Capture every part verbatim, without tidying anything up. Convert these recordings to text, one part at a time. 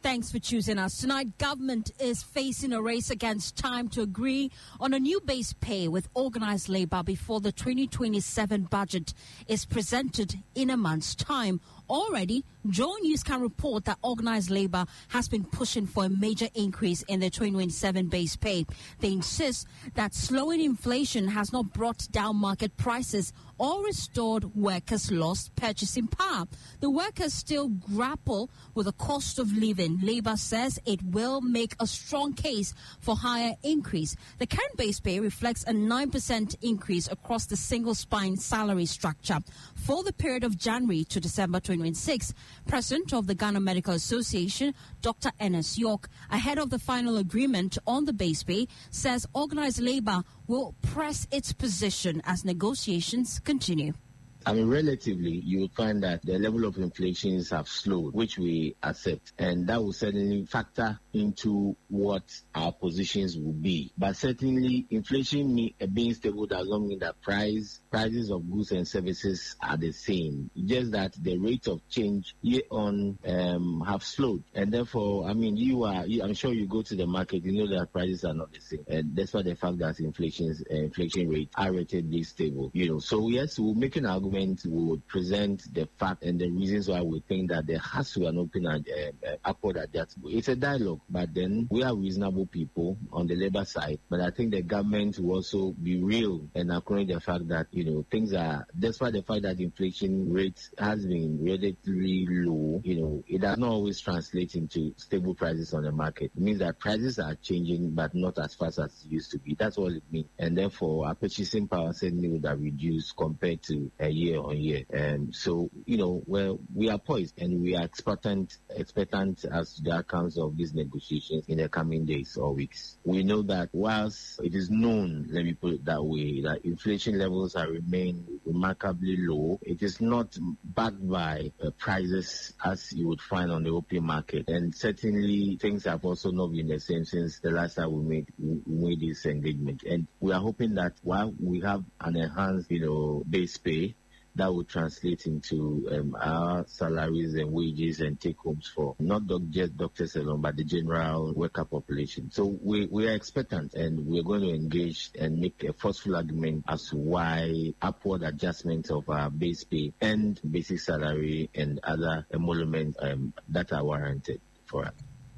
Thanks for choosing us. Tonight, government is facing a race against time to agree on a new base pay with organized labor before the twenty twenty-seven budget is presented in a month's time. Already, Joy News can report that organized labor has been pushing for a major increase in the twenty twenty-seven base pay. They insist that slowing inflation has not brought down market prices or restored workers' lost purchasing power. The workers still grapple with the cost of living. Labor says it will make a strong case for higher increase. The current base pay reflects a nine percent increase across the single spine salary structure. For the period of January to December twenty twenty-six, President of the Ghana Medical Association, Doctor Ernest York, ahead of the final agreement on the base pay, says organized labor will press its position as negotiations continue. I mean, relatively, you will find that the level of inflations have slowed, which we accept, and that will certainly factor into what our positions will be. But certainly, inflation mean, uh, being stable does not mean that price prices of goods and services are the same. Just that the rate of change year on um, have slowed, and therefore, I mean, you are. You, I'm sure you go to the market, you know that prices are not the same, and that's why the fact that inflation uh, inflation rates are relatively stable. You know, so yes, we'll make an argument. Would present the fact and the reasons why we think that there has to be an open and uh, uh, upward adjustment. It's a dialogue, but then we are reasonable people on the labor side. But I think the government will also be real and acknowledge the fact that, you know, things are, despite the fact that the inflation rate has been relatively low, you know, it does not always translate into stable prices on the market. It means that prices are changing, but not as fast as it used to be. That's all it means. And therefore, our purchasing power certainly would have reduced compared to a year year on year. Um, so, you know, well, we are poised and we are expectant, expectant as to the outcomes of these negotiations in the coming days or weeks. We know that whilst it is known, let me put it that way, that inflation levels have remained remarkably low, it is not backed by uh, prices as you would find on the open market. And certainly things have also not been the same since the last time we made, we made this engagement. And we are hoping that while we have an enhanced, you know, base pay, that would translate into um, our salaries and wages and take-homes for not doc- just doctors alone, but the general worker population. So we, we are expectant and we're going to engage and make a forceful argument as to why upward adjustments of our base pay and basic salary and other emoluments um, that are warranted for us.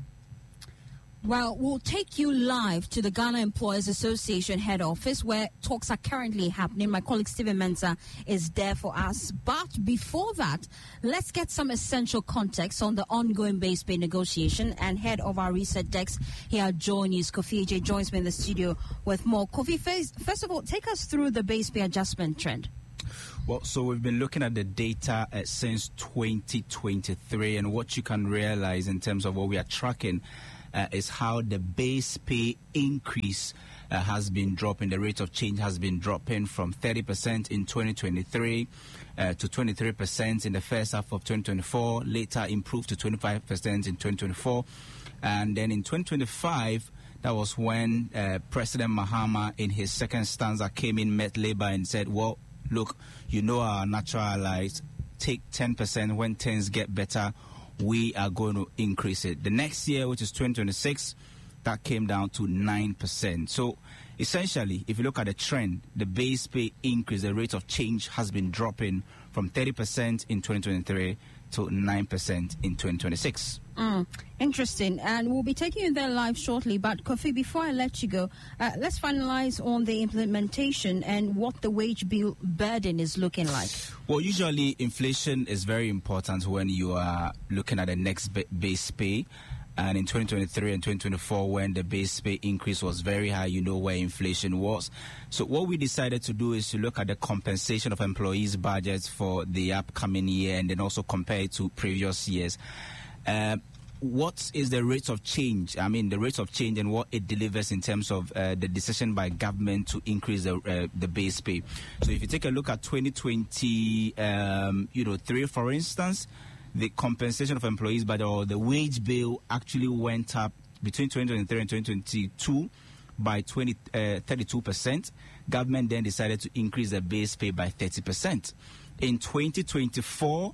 Well, we'll take you live to the Ghana Employers Association head office where talks are currently happening. My colleague Stephen Mensah is there for us. But before that, let's get some essential context on the ongoing base pay negotiation. And head of our research desk here, Joy News, Kofi J, joins me in the studio with more. Kofi, first, first of all, take us through the base pay adjustment trend. Well, so we've been looking at the data uh, since twenty twenty-three, and what you can realize in terms of what we are tracking Uh, is how the base pay increase uh, has been dropping. The rate of change has been dropping from thirty percent in twenty twenty-three uh, to twenty-three percent in the first half of twenty twenty-four, later improved to twenty-five percent in twenty twenty-four. And then in twenty twenty-five, that was when uh, President Mahama, in his second stanza, came in, met labor and said, well, look, you know our natural allies, take ten percent when things get better. We are going to increase it. The next year, which is twenty twenty-six, that came down to nine percent. So essentially, if you look at the trend, the base pay increase, the rate of change has been dropping from thirty percent in twenty twenty-three to nine percent in twenty twenty-six. Mm, interesting. And we'll be taking you there live shortly. But, Kofi, before I let you go, uh, let's finalize on the implementation and what the wage bill burden is looking like. Well, usually inflation is very important when you are looking at the next ba- base pay. And in twenty twenty-three and twenty twenty-four, when the base pay increase was very high, you know where inflation was. So what we decided to do is to look at the compensation of employees' budgets for the upcoming year and then also compare it to previous years. Uh, what is the rate of change? I mean, the rate of change and what it delivers in terms of uh, the decision by government to increase the uh, the base pay. So if you take a look at twenty twenty, um, you know, three, for instance, the compensation of employees budget or the wage bill actually went up between twenty twenty-three and twenty twenty-two by twenty, uh, thirty-two percent. Government then decided to increase the base pay by thirty percent. In twenty twenty-four,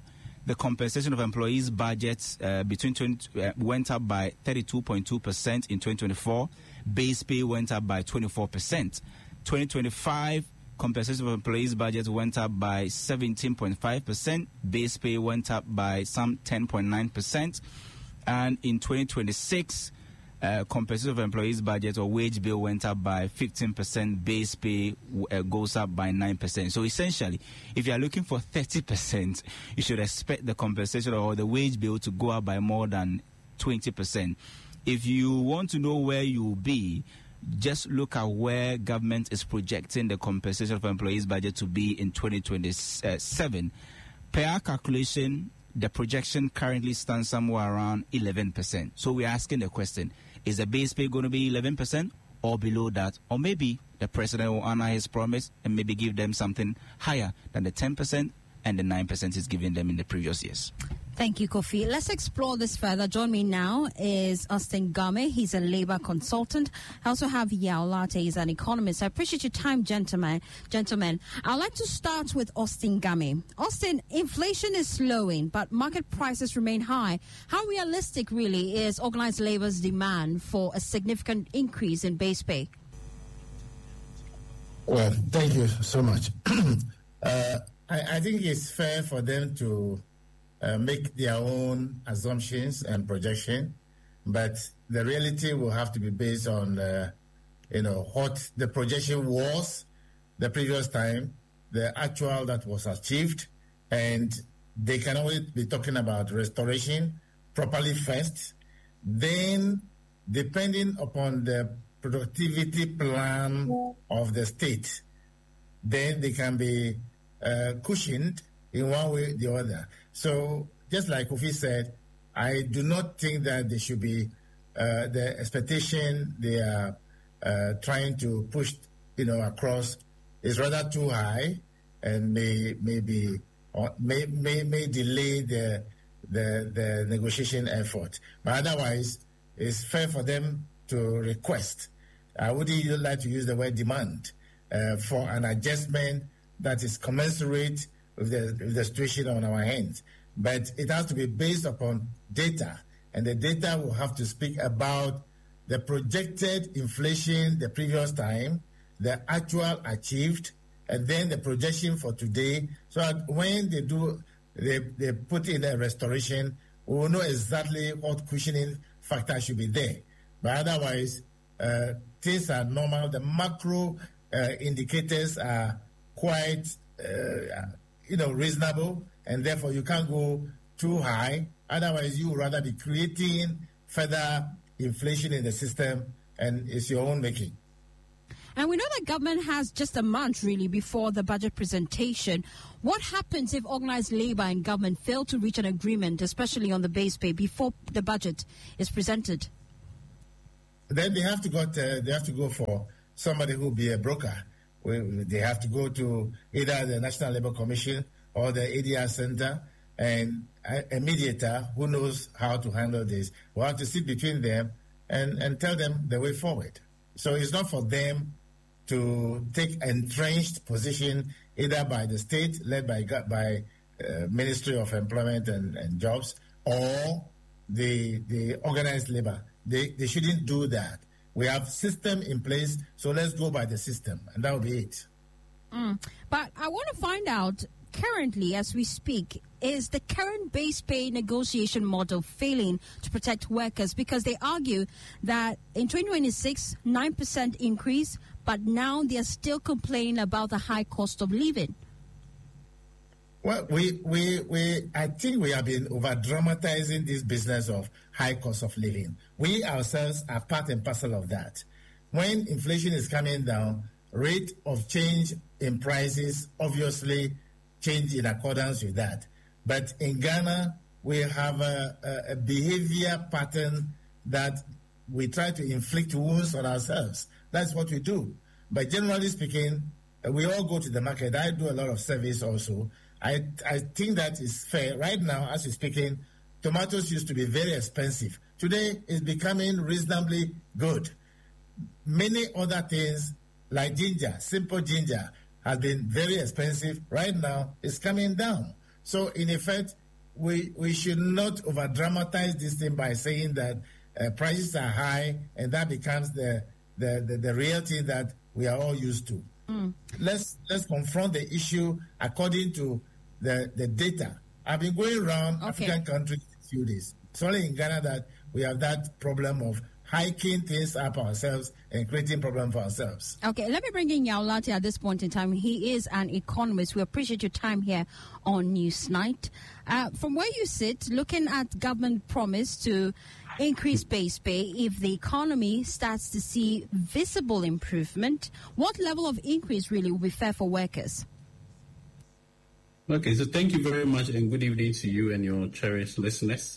the compensation of employees' budgets uh, between twenty, uh, went up by thirty-two point two percent in twenty twenty-four. Base pay went up by twenty-four percent. twenty twenty-five, compensation of employees' budgets went up by seventeen point five percent. Base pay went up by some ten point nine percent. And in twenty twenty-six, uh, compensation of employees' budget or wage bill went up by fifteen percent. Base pay uh, goes up by nine percent. So essentially, if you are looking for thirty percent, you should expect the compensation or the wage bill to go up by more than twenty percent. If you want to know where you will be, just look at where government is projecting the compensation of employees' budget to be in twenty twenty-seven. Per our calculation, the projection currently stands somewhere around eleven percent. So we're asking the question, is the base pay going to be eleven percent or below that? Or maybe the president will honor his promise and maybe give them something higher than the ten percent and the nine percent is giving them in the previous years. Thank you, Kofi. Let's explore this further. Join me now is Austin Game. He's a labor consultant. I also have Yao Latte. He's an economist. I appreciate your time, gentlemen. Gentlemen, I'd like to start with Austin Game. Austin, inflation is slowing, but market prices remain high. How realistic, really, is organized labor's demand for a significant increase in base pay? Well, thank you so much. uh, I, I think it's fair for them to Uh, make their own assumptions and projection, but the reality will have to be based on, uh, you know, what the projection was the previous time, the actual that was achieved, and they can always be talking about restoration properly first. Then, depending upon the productivity plan of the state, then they can be uh, cushioned in one way or the other. So, just like Kofi said, I do not think that they should be, uh, the expectation they are uh, trying to push, you know, across is rather too high and may may be, or may, may, may delay the, the, the negotiation effort. But otherwise, it's fair for them to request. I wouldn't even like to use the word demand uh, for an adjustment that is commensurate with the, with the situation on our hands. But it has to be based upon data, and the data will have to speak about the projected inflation the previous time, the actual achieved, and then the projection for today, so that when they do, they, they put in a restoration, we will know exactly what cushioning factor should be there. But otherwise, uh, things are normal. The macro uh, indicators are quite uh, you know, reasonable, and therefore you can't go too high. Otherwise, you would rather be creating further inflation in the system, and it's your own making. And we know that government has just a month, really, before the budget presentation. What happens if organized labor and government fail to reach an agreement, especially on the base pay, before the budget is presented? Then they have to go. To, they have to go for somebody who will be a broker. They have to go to either the National Labour Commission or the A D R Center, and a mediator who knows how to handle this will have to sit between them and, and tell them the way forward. So it's not for them to take entrenched position either by the state, led by by uh, Ministry of Employment and, and Jobs, or the the organized labor. They, they shouldn't do that. We have system in place, so let's go by the system, and that will be it. Mm. But I want to find out, currently, as we speak, is the current base pay negotiation model failing to protect workers? Because they argue that in twenty twenty-six, nine percent increase, but now they're still complaining about the high cost of living. Well, we, we, we, I think we have been over-dramatizing this business of high cost of living. We ourselves are part and parcel of that. When inflation is coming down, rate of change in prices obviously change in accordance with that. But in Ghana, we have a, a, a behavior pattern that we try to inflict wounds on ourselves. That's what we do. But generally speaking, we all go to the market. I do a lot of service also. I, I think that is fair. Right now, as we're speaking, tomatoes used to be very expensive. Today, it's becoming reasonably good. Many other things, like ginger, simple ginger, has been very expensive. Right now, it's coming down. So, in effect, we we should not over dramatize this thing by saying that uh, prices are high and that becomes the the, the the reality that we are all used to. Mm. Let's let's confront the issue according to the the data. I've been going around okay. African countries a few days. It's only in Ghana that we have that problem of hiking things up ourselves and creating problems for ourselves. Okay, let me bring in Yao Lartey at this point in time. He is an economist. We appreciate your time here on Newsnight. Uh, from where you sit, looking at government promise to increase base pay, if the economy starts to see visible improvement, what level of increase really will be fair for workers? Okay, so thank you very much and good evening to you and your cherished listeners.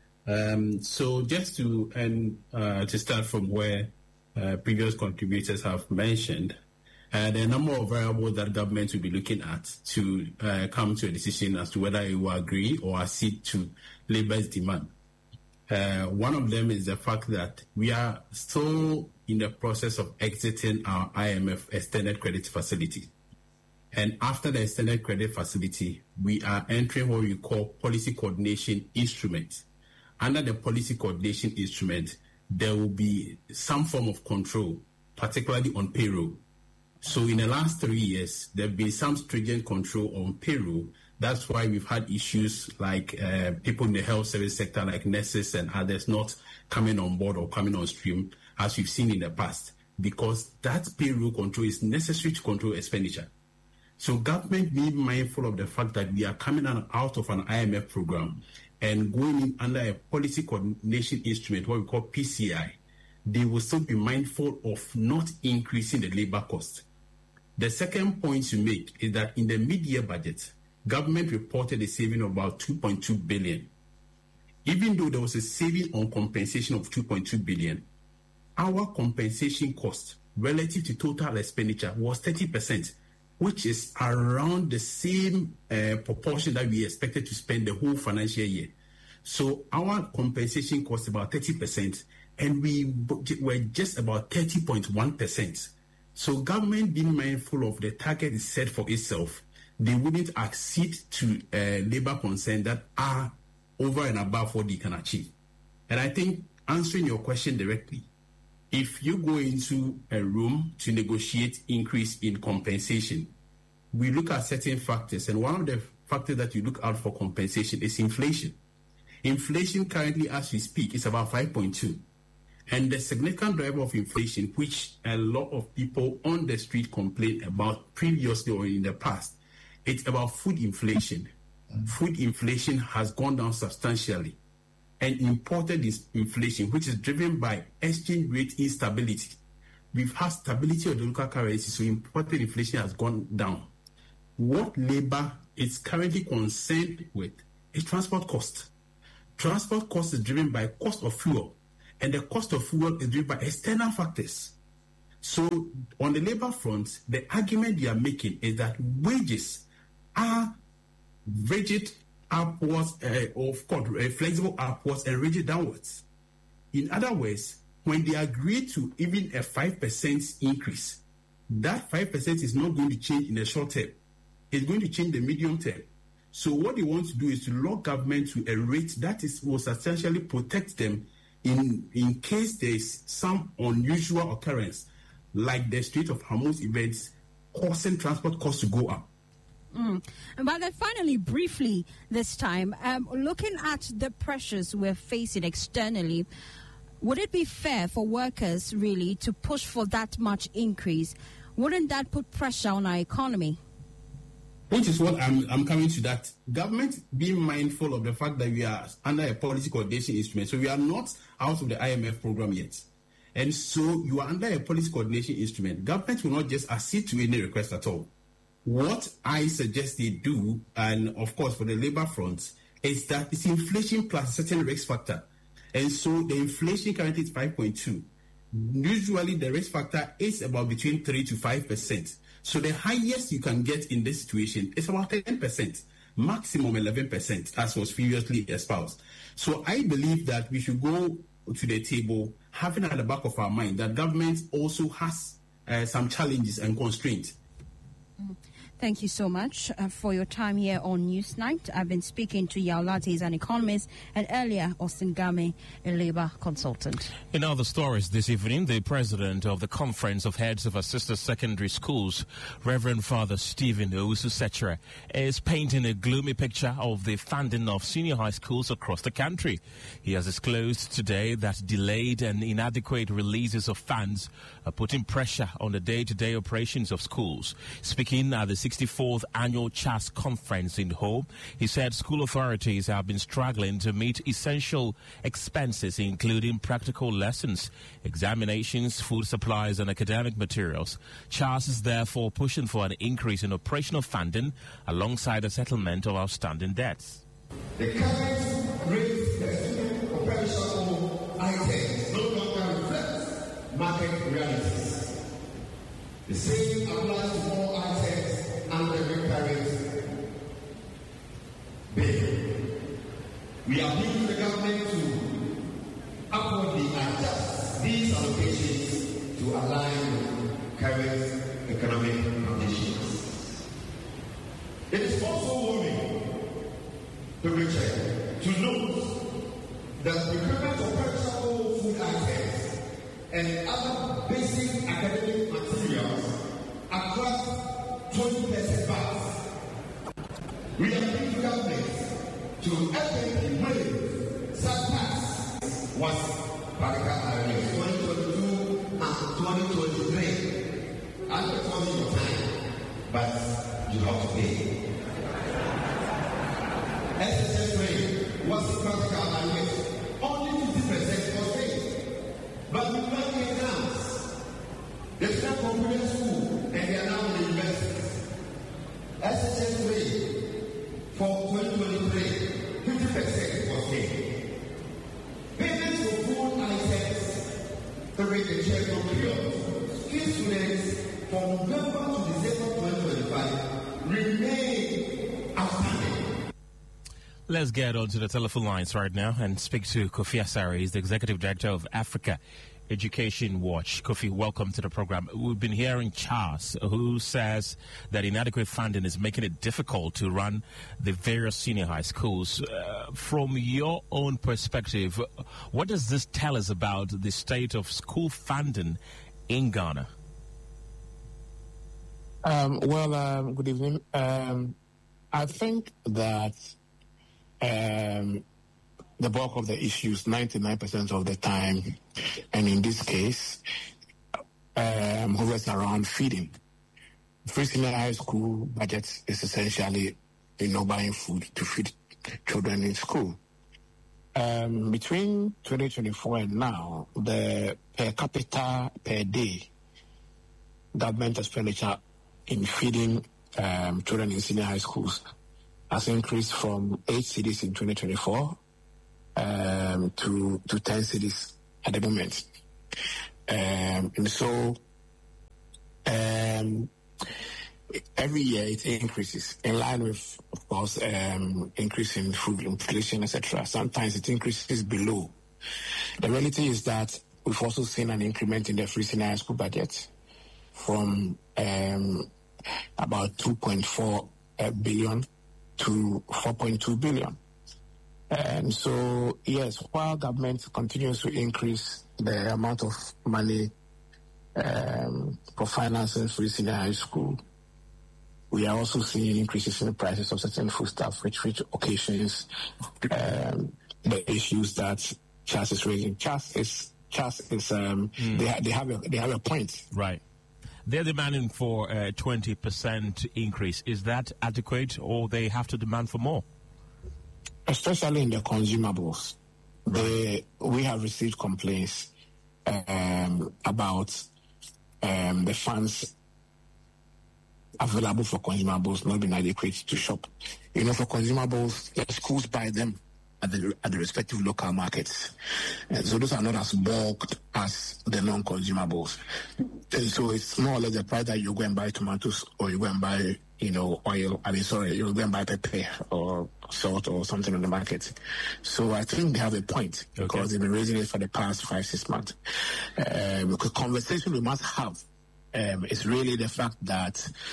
Um, so just to and uh, to start from where uh, previous contributors have mentioned, uh, there are a number of variables that government will be looking at to uh, come to a decision as to whether it will agree or accede to labor's demand. Uh, one of them is the fact that we are still in the process of exiting our I M F extended credit facility. And after the extended credit facility, we are entering what we call policy coordination instruments. Under the policy coordination instrument, there will be some form of control, particularly on payroll. So in the last three years, there have been some stringent control on payroll. That's why we've had issues like uh, people in the health service sector, like nurses and others, not coming on board or coming on stream, as we've seen in the past, because that payroll control is necessary to control expenditure. So government being mindful of the fact that we are coming out of an I M F program and going in under a policy coordination instrument, what we call P C I, they will still be mindful of not increasing the labor cost. The second point to make is that in the mid-year budget, government reported a saving of about two point two billion dollars. Even though there was a saving on compensation of two point two billion dollars, our compensation cost relative to total expenditure was thirty percent, which is around the same uh, proportion that we expected to spend the whole financial year. So our compensation cost about thirty percent, and we were just about thirty point one percent. So government being mindful of the target is set for itself, they wouldn't accede to uh, labor concerns that are over and above what they can achieve. And I think answering your question directly, if you go into a room to negotiate increase in compensation, we look at certain factors, and one of the factors that you look out for compensation is inflation. Inflation currently, as we speak, is about five point two. And the significant driver of inflation, which a lot of people on the street complain about previously or in the past, it's about food inflation. Mm-hmm. Food inflation has gone down substantially. And imported inflation, which is driven by exchange rate instability. We've had stability of the local currency, so imported inflation has gone down. What labor is currently concerned with is transport cost. Transport cost is driven by cost of fuel, and the cost of fuel is driven by external factors. So on the labor front, the argument they are making is that wages are rigid upwards, uh, of course, uh, flexible upwards and rigid downwards. In other words, when they agree to even a five percent increase, that five percent is not going to change in the short term. It's going to change the medium term. So what they want to do is to lock government to a rate that is will substantially protect them in, in case there is some unusual occurrence, like the Strait of Hormuz events causing transport costs to go up. Mm. But then finally, briefly this time, um, looking at the pressures we're facing externally, would it be fair for workers really to push for that much increase? Wouldn't that put pressure on our economy? Which is what I'm, I'm coming to that. Government being mindful of the fact that we are under a policy coordination instrument. So we are not out of the I M F program yet. And so you are under a policy coordination instrument. Government will not just accede to any request at all. What I suggest they do, and of course for the labor front, is that it's inflation plus a certain risk factor. And so the inflation currently is five point two. Usually the risk factor is about between three to five percent. So the highest you can get in this situation is about ten percent, maximum eleven percent, as was previously espoused. So I believe that we should go to the table having at the back of our mind that government also has uh, some challenges and constraints. Mm. Thank you so much uh, for your time here on Newsnight. I've been speaking to Yao Lattes, an economist, and earlier Austin Game, a labor consultant. In other stories this evening, the president of the Conference of Heads of Assisted Secondary Schools, Reverend Father Stephen Owusu-Sechere, is painting a gloomy picture of the funding of senior high schools across the country. He has disclosed today that delayed and inadequate releases of funds are putting pressure on the day-to-day operations of schools. Speaking at the sixty-fourth Annual C H A S Conference in Ho, he said school authorities have been struggling to meet essential expenses, including practical lessons, examinations, food supplies, and academic materials. C H A S is therefore pushing for an increase in operational funding alongside the settlement of outstanding debts. The current rate per student operational items no longer reflects market realities. The same applies to all items under the current bill. We are appealing to the government to upwardly adjust these allocations to align with current economic conditions. It is also worrying to Richard to note that procurement of perishable food items and other basic academic materials across twenty percent back. We appeal to government to urgently waive such tax was particularly twenty twenty-two and twenty twenty-three. I'm not telling your time, but you have to pay. S S S rate was particularly only fifty percent was paid, but we run the exams. They start computer school and they are now in the university. S S S rate for twenty twenty-three, fifty percent was paid. Payments for food items, the rate of check on period. School students from November to December twenty twenty-five remain outstanding. Let's get on to the telephone lines right now and speak to Kofi Asare. He's the Executive Director of Africa Education Watch. Kofi, welcome to the program. We've been hearing Charles, who says that inadequate funding is making it difficult to run the various senior high schools. Uh, from your own perspective, what does this tell us about the state of school funding in Ghana? Um, well, um, good evening. Um, I think that um, the bulk of the issues, ninety-nine percent of the time, and in this case, um, hovers around feeding. Free senior high school budget is essentially, you know, buying food to feed children in school. Um, between twenty twenty-four and now, the per capita per day government expenditure in feeding um, children in senior high schools has increased from eight cedis in twenty twenty-four um, to to ten cedis at the moment, um, and so um, every year it increases in line with, of course, um, increase in food inflation, et cetera. Sometimes it increases below. The reality is that we've also seen an increment in the free senior high school budget from um, about two point four uh, billion to four point two billion. And so, yes, while government continues to increase the amount of money um, for financing free senior high school, we are also seeing increases in the prices of certain foodstuff, which, which occasions um, the issues that C H A S is raising. C H A S is, C H A S is um, mm. they, ha- they have a they have a point. Right. They're demanding for a twenty percent increase. Is that adequate, or they have to demand for more? Especially in the consumables. They, we have received complaints um, about um, the funds available for consumables not being adequate to shop. You know, for consumables, the schools buy them at the, at the respective local markets. And so those are not as bulked as the non-consumables. And so it's more or less the price that you go and buy tomatoes, or you go and buy, you know, oil. I mean, sorry, you go and buy pepper or salt or something on the market. So I think they have a point, okay, because they've been raising it for the past five, six months. Uh, because conversation we must have um, is really the fact that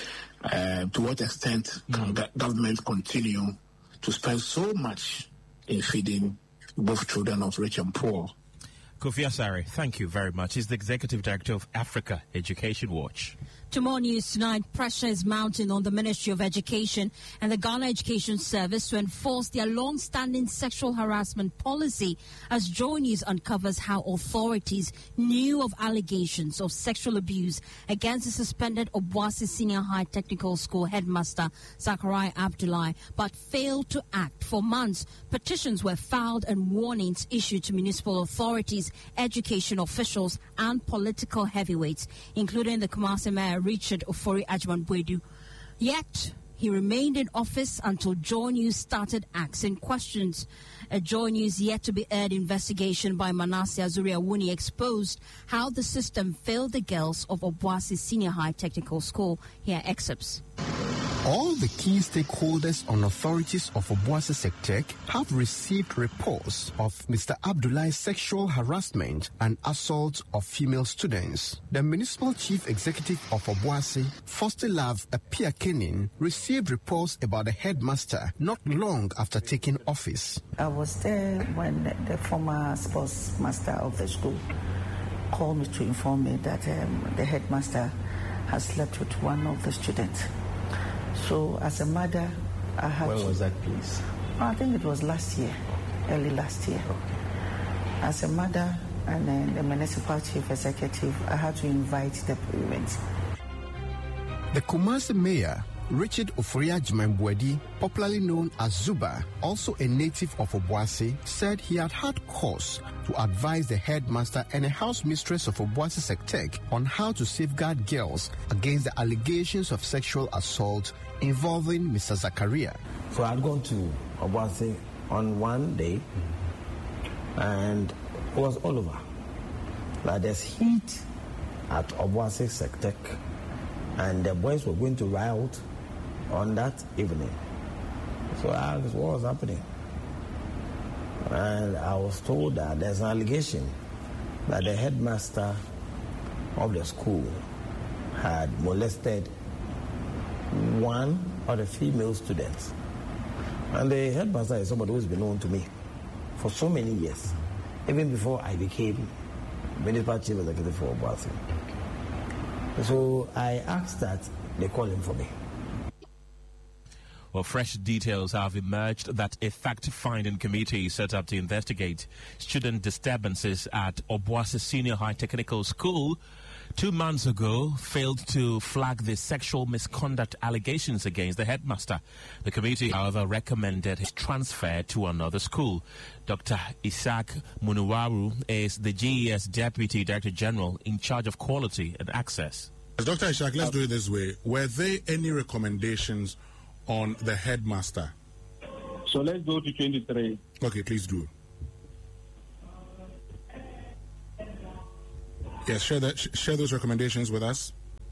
Uh, to what extent can the government continue to spend so much in feeding both children of rich and poor? Kofi Asare, thank you very much. He's the Executive Director of Africa Education Watch. To more news tonight, pressure is mounting on the Ministry of Education and the Ghana Education Service to enforce their long-standing sexual harassment policy as Joy News uncovers how authorities knew of allegations of sexual abuse against the suspended Obuasi Senior High Technical School headmaster Zachariah Abdullahi, but failed to act. For months, petitions were filed and warnings issued to municipal authorities, education officials and political heavyweights, including the Kumasi Mayor Richard Ofori Ajman-Bwedu. Yet, he remained in office until Joy News started asking questions. A Joy News yet to be aired investigation by Manasseh Azuri-Awuni exposed how the system failed the girls of Obuasi Senior High Technical School. Here are excerpts. All the key stakeholders and authorities of Obuasi Sectec have received reports of Mister Abdullahi's sexual harassment and assault of female students. The Municipal Chief Executive of Obuasi, Fostilav Apiakenin, received reports about the headmaster not long after taking office. I was there when the former sports master of the school called me to inform me that um, the headmaster has slept with one of the students. So as a mother, I had When to, was that, please? I think it was last year, early last year. Okay. As a mother and then the municipal chief executive, I had to invite the parents. The Kumasi Mayor, Richard Ofori Ajman-Bwedu, popularly known as Zuba, also a native of Obuasi, said he had had cause to advise the headmaster and a house mistress of Obuasi Sectec on how to safeguard girls against the allegations of sexual assault involving Mister Zachariah. So I'd gone to Obuasi on one day, and it was all over. Like there's heat at Obuasi Sectec, and the boys were going to riot on that evening. So I asked what was happening. And I was told that there's an allegation that the headmaster of the school had molested one of the female students. And the headmaster is somebody who's been known to me for so many years, even before I became municipal chief executive for Obuasi. So I asked that they call him for me. Well, fresh details have emerged that a fact-finding committee set up to investigate student disturbances at Obuasi Senior High Technical School two months ago failed to flag the sexual misconduct allegations against the headmaster. The committee, however, recommended his transfer to another school. Doctor Isaac Munuwaru is the G E S Deputy Director General in charge of quality and access. Doctor Isaac, let's do it this way. Were there any recommendations on the headmaster? So let's go to twenty-three. Okay, please do. Yes, share that. Share those recommendations with us.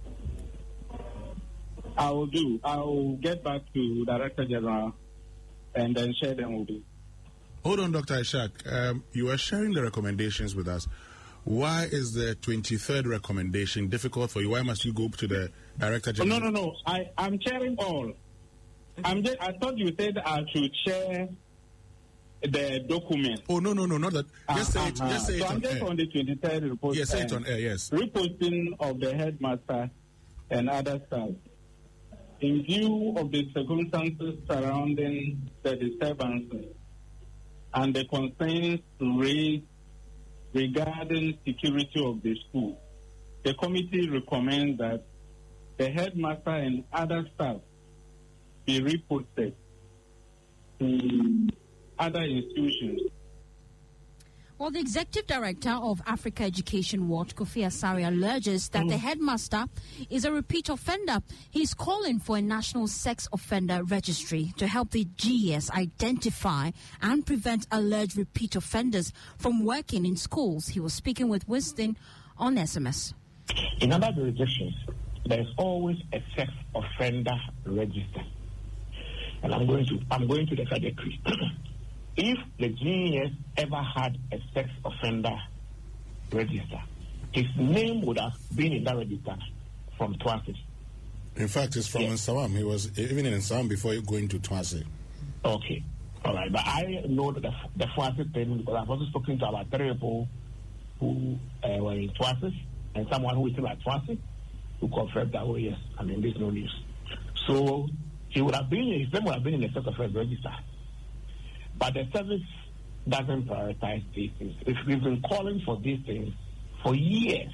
I will do. I will get back to Director General and then share them with you. Hold on, Doctor Ishak. Um, you are sharing the recommendations with us. Why is the twenty-third recommendation difficult for you? Why must you go to the Director General? Oh, no, no, no. I, I'm sharing all. I'm just, I thought you said I should share the document. Oh, no, no, no, not that. Just say it, uh, just say so it I'm on just air. on the twenty-third report. Yes, say it on air, yes. Reposting of the headmaster and other staff. In view of the circumstances surrounding the disturbances and the concerns raised regarding security of the school, the committee recommends that the headmaster and other staff be reported to other institutions. Well, the Executive Director of Africa Education Watch, Kofi Asare, alleges that mm. the headmaster is a repeat offender. He's calling for a national sex offender registry to help the G E S identify and prevent alleged repeat offenders from working in schools. He was speaking with Winston on S M S. In other jurisdictions, there is always a sex offender register. And I'm going to I'm going to the trajectory. If the G E S ever had a sex offender register, his name would have been in that register from twenty. In fact, it's from Yes. Nsawam. He was even in Nsawam before going to Twase. Okay. All right. But I know the, the Twase thing because I've also spoken to about three people who uh, were in Twase and someone who is still at Twase who confirmed that, oh, yes, I mean, there's no news. So he would have been, his name would have been in the sex offense register. But the service doesn't prioritize these things. If we've been calling for these things for years.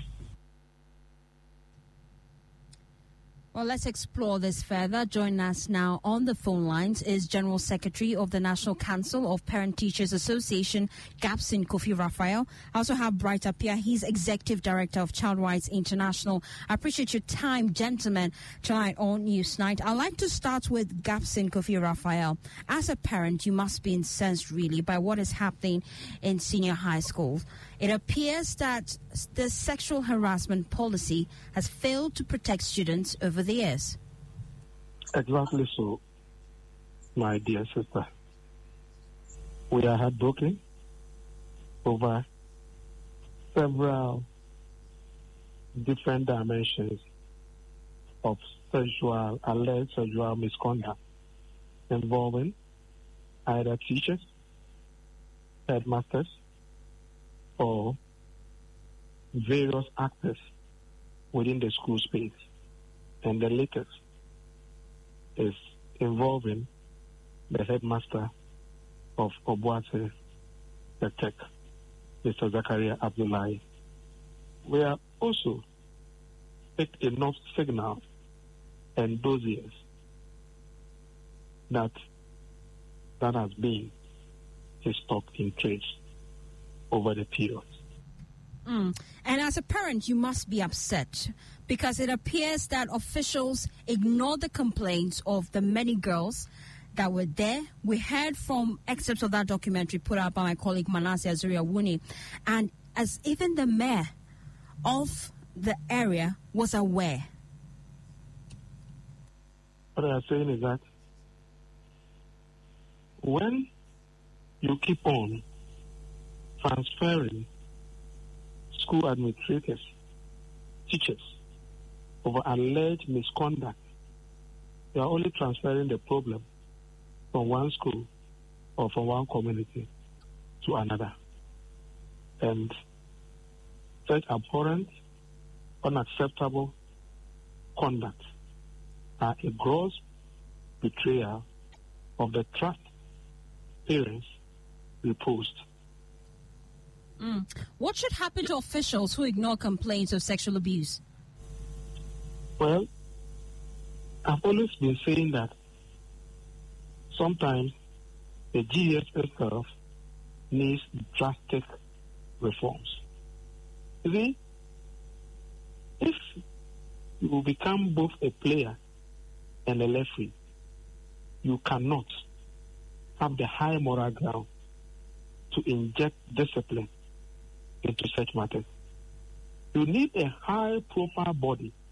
Well, let's explore this further. Join us now on the phone lines is General Secretary of the National Council of Parent Teachers Association, GAPSIN, Kofi Raphael. I also have Bright Appiah. He's Executive Director of Child Rights International. I appreciate your time, gentlemen, tonight on Newsnight. I'd like to start with GAPSIN, Kofi Raphael. As a parent, you must be incensed, really, by what is happening in senior high schools. It appears that the sexual harassment policy has failed to protect students over the years. Exactly so, my dear sister. We are heartbroken over several different dimensions of sexual, alleged sexual misconduct involving either teachers, headmasters, or various actors within the school space. And the latest is involving the headmaster of Obuasi Tech, Mister Zakaria Abdullahi. We are also take enough signal and dossiers that that has been his stock in trade over the period. Mm. And as a parent, you must be upset because it appears that officials ignored the complaints of the many girls that were there. We heard from excerpts of that documentary put out by my colleague Manasseh Azuri-Awuni, and as even the mayor of the area was aware. What I am saying is that when you keep on transferring school administrators, teachers, over alleged misconduct, you are only transferring the problem from one school or from one community to another. And such abhorrent, unacceptable conduct are a gross betrayal of the trust parents reposed. Mm. What should happen to officials who ignore complaints of sexual abuse? Well, I've always been saying that sometimes the G S itself needs drastic reforms. You see, if you will become both a player and a referee, you cannot have the high moral ground to inject discipline into such matters. You need a high-profile body